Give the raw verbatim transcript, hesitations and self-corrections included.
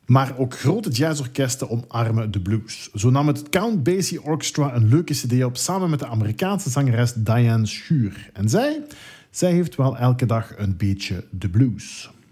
Maar ook grote jazzorkesten omarmen de blues. Zo nam het Count Basie Orchestra een leuke cd op samen met de Amerikaanse zangeres Diane Schuur. En zij, zij heeft wel elke dag een beetje de blues.